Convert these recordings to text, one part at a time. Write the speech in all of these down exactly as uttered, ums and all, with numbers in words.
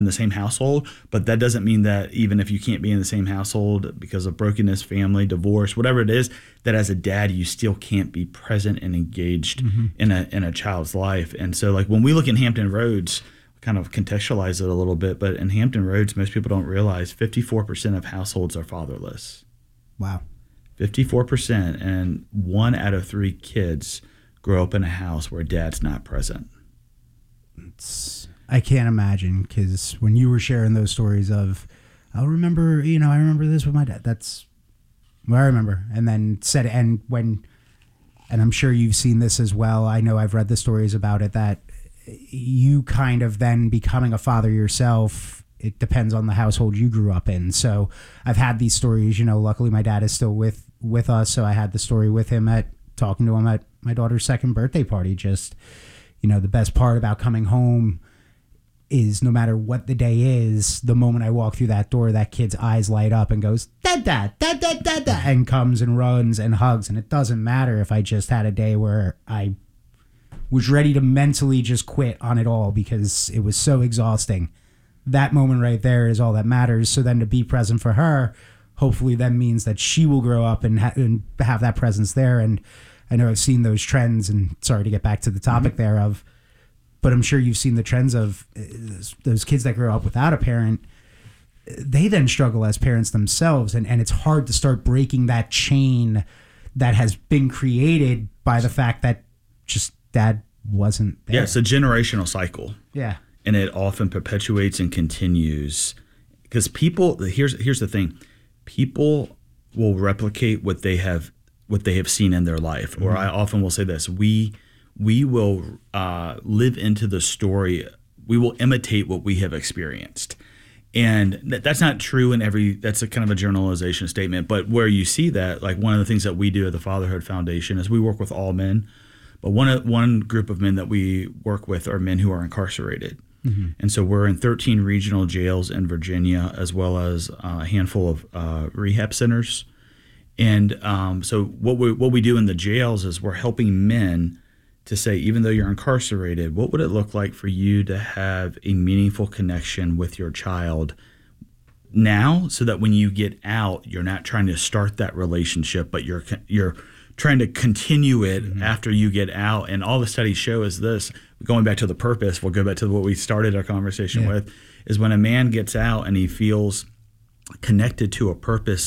in the same household, but that doesn't mean that even if you can't be in the same household because of brokenness, family, divorce, whatever it is, that as a dad you still can't be present and engaged mm-hmm. in a in a child's life. And so like when we look in Hampton Roads, kind of contextualize it a little bit, but in Hampton Roads, most people don't realize fifty-four percent of households are fatherless. Wow. fifty-four percent, and one out of three kids grow up in a house where dad's not present. It's, I can't imagine, because when you were sharing those stories of, I'll remember, you know, I remember this with my dad. That's what I remember. And then said, and when, and I'm sure you've seen this as well. I know I've read the stories about it, that you kind of then becoming a father yourself, it depends on the household you grew up in. So I've had these stories, you know, luckily my dad is still with, with us. So I had the story with him at talking to him at my daughter's second birthday party. Just, you know, the best part about coming home is no matter what the day is, the moment I walk through that door, that kid's eyes light up and goes, dad, dad, dad, dad, dad, dad, and comes and runs and hugs. And it doesn't matter if I just had a day where I was ready to mentally just quit on it all because it was so exhausting. That moment right there is all that matters. So then to be present for her, hopefully then means that she will grow up and, ha- and have that presence there. And I know I've seen those trends, and sorry to get back to the topic mm-hmm. there of, but I'm sure you've seen the trends of uh, those kids that grow up without a parent. They then struggle as parents themselves. And, and it's hard to start breaking that chain that has been created by the fact that just dad wasn't there. Yeah, it's a generational cycle. Yeah. And it often perpetuates and continues. Because people, here's here's the thing. People will replicate what they have what they have seen in their life. Mm-hmm. Or I often will say this, we we will uh, live into the story. We will imitate what we have experienced. And that, that's not true in every, that's a kind of a generalization statement. But where you see that, like one of the things that we do at the Fatherhood Foundation is we work with all men. But one one group of men that we work with are men who are incarcerated. Mm-hmm. And so we're in thirteen regional jails in Virginia, as well as a handful of uh, rehab centers. And um, so what we what we do in the jails is we're helping men to say, even though you're incarcerated, what would it look like for you to have a meaningful connection with your child now, so that when you get out, you're not trying to start that relationship, but you're you're trying to continue it mm-hmm. after you get out. And all the studies show is this, going back to the purpose, we'll go back to what we started our conversation yeah. with, is when a man gets out and he feels connected to a purpose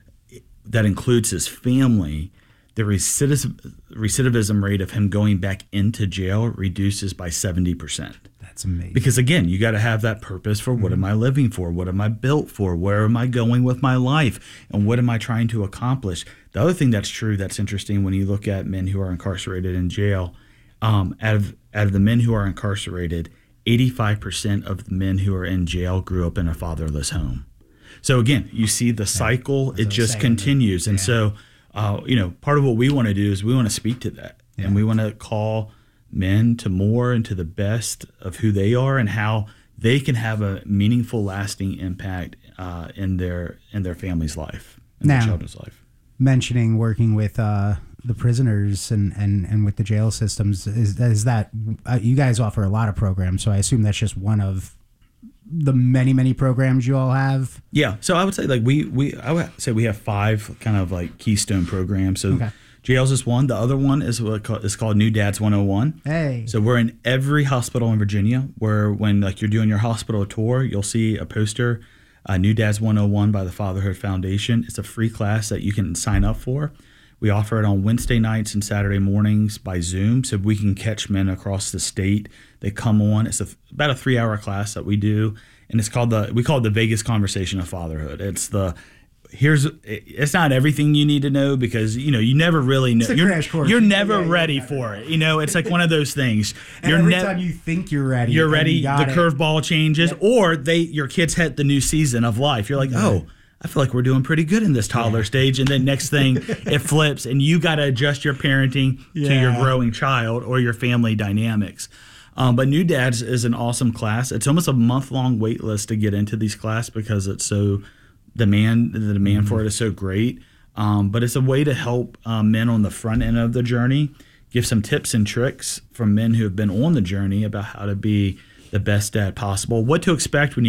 that includes his family, the recidiv- recidivism rate of him going back into jail reduces by seventy percent. That's amazing. Because again, you got to have that purpose for what mm-hmm. am I living for? What am I built for? Where am I going with my life? And what am I trying to accomplish? The other thing that's true that's interesting when you look at men who are incarcerated in jail, um, out of out of the men who are incarcerated, eighty-five percent of the men who are in jail grew up in a fatherless home. So again, you see the cycle, yeah, it just saying, continues. And yeah. so, uh, you know, part of what we want to do is we want to speak to that. Yeah. And we want to call men to more and to the best of who they are and how they can have a meaningful, lasting impact uh, in their in their family's life, in now, their children's life. Mentioning working with uh, the prisoners and, and, and with the jail systems, is, is that uh, you guys offer a lot of programs, so I assume that's just one of the many, many programs you all have? Yeah. So I would say like we, we I would say we have five kind of like keystone programs. So okay. Jails is one. The other one is what is called New Dads one oh one. Hey. So we're in every hospital in Virginia where when like you're doing your hospital tour, you'll see a poster, uh, New Dads one oh one by the Fatherhood Foundation. It's a free class that you can sign up for. We offer it on Wednesday nights and Saturday mornings by Zoom, so we can catch men across the state. They come on. It's a, about a three-hour class that we do, and it's called the we call it the Vegas Conversation of Fatherhood. It's the here's it's not everything you need to know because you know you never really know. It's a you're crash course. you're never yeah, ready yeah, for it. You know, it's like one of those things. And you're every ne- time you think you're ready, you're ready. You the curveball changes, yep. or they your kids hit the new season of life. You're like, yeah. oh. I feel like we're doing pretty good in this toddler yeah. stage. And then next thing, it flips, and you got to adjust your parenting yeah. to your growing child or your family dynamics. Um, but New Dads is an awesome class. It's almost a month-long wait list to get into these classes because it's so demand. The demand mm-hmm. for it is so great. Um, but it's a way to help uh, men on the front end of the journey, give some tips and tricks from men who have been on the journey about how to be the best dad possible, what to expect when you